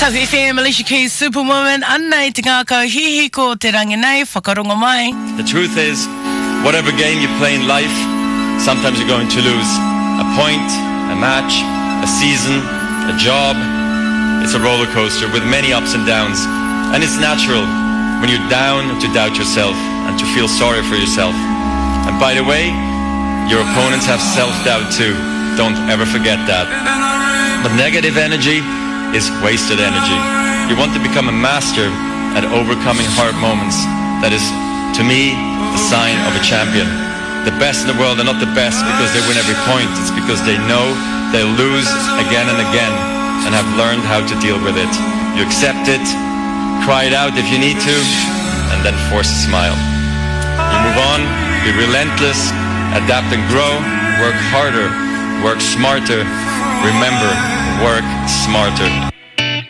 Tau FM, Alicia Keys, Superwoman, anai te ngākau hihi ko te rangi nei, whakarongo mai. The truth is, whatever game you play in life, sometimes you're going to lose. A point, a match, a season, a job. It's a roller coaster with many ups and downs. And it's natural when you're down to doubt yourself and to feel sorry for yourself. And by the way, your opponents have self-doubt too. Don't ever forget that. But negative energy is wasted energy. You want to become a master at overcoming hard moments. That is, to me, the sign of a champion. The best in the world are not the best because they win every point. It's because they know they'll lose again and again and have learned how to deal with it. You accept it, cry it out if you need to, and then force a smile. You move on, be relentless, adapt and grow, work harder, work smarter. Remember, work smarter.